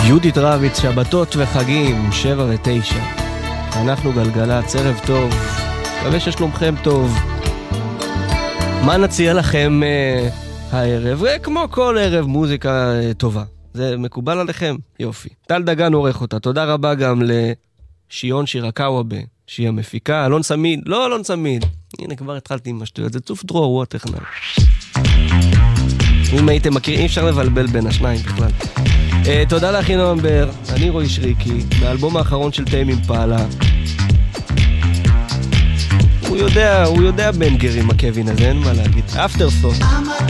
יהודית רביץ, שבתות וחגים, 7 ו-9. אנחנו גלגלצ, ערב טוב, מקווה ששלומכם טוב. מה נציע לכם הערב? כמו כל ערב, מוזיקה טובה. זה מקובל עליכם? יופי. טל דגן עורך אותה. תודה רבה גם לשיון שירקאווה, שהיא המפיקה. אלון סמיד, לא אלון סמיד. הנה כבר התחלתי עם השטויות. זה צוף דרור, הוא הטכנל. אם הייתם מכירים, אי אפשר לבלבל בין השניים בכלל. תודה לאחינועם בר, אני רועי שריקי, באלבום האחרון של טיימ אימפאלה. הוא יודע בנגרים הקווין הזה, אין מה להגיד. Afterthought.